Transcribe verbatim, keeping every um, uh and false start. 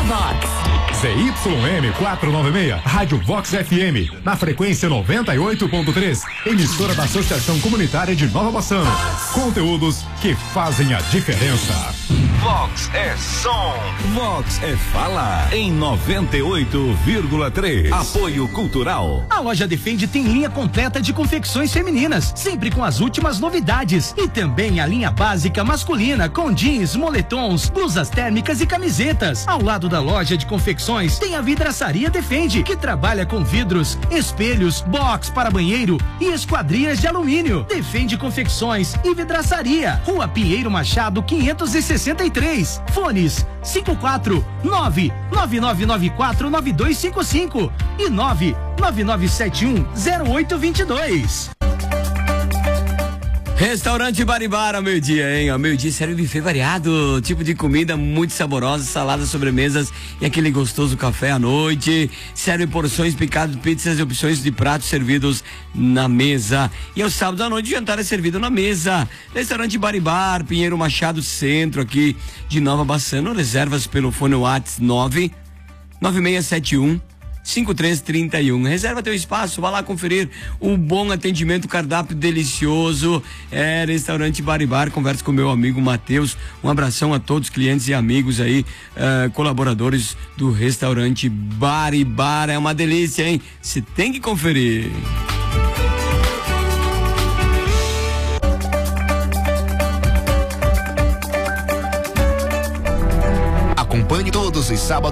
Vox. Z Y M quatrocentos e noventa e seis, Rádio Vox F M, na frequência noventa e oito ponto três, emissora da Associação Comunitária de Nova Bassano. Conteúdos que fazem a diferença. Vox é som. Vox é fala em noventa e oito vírgula três. Apoio Cultural. A loja Defende tem linha completa de confecções femininas, sempre com as últimas novidades. E também a linha básica masculina com jeans, moletons, blusas térmicas e camisetas. Ao lado da loja de confecções tem a Vidraçaria Defende, que trabalha com vidros, espelhos, box para banheiro e esquadrias de alumínio. Defende Confecções e Vidraçaria, Rua Pinheiro Machado quinhentos e sessenta e três. Fones cinco quatro nove nove nove nove quatro nove dois cinco cinco e nove nove nove sete um zero oito dois dois. Restaurante Baribar ao meio-dia, hein? Ao meio-dia serve buffet variado, tipo de comida muito saborosa, saladas, sobremesas e aquele gostoso café à noite. Serve porções, picados, pizzas e opções de pratos servidos na mesa. E aos sábados à noite o jantar é servido na mesa. Restaurante Baribar, Pinheiro Machado, centro aqui de Nova Bassano. Reservas pelo fone WhatsApp nove nove seis sete um cinco três três um. Reserva teu espaço, vá lá conferir o bom atendimento, cardápio delicioso. É Restaurante Baribar. Conversa com meu amigo Matheus. Um abração a todos os clientes e amigos aí, uh, colaboradores do Restaurante Baribar. É uma delícia, hein? Você tem que conferir. Acompanhe todos os sábados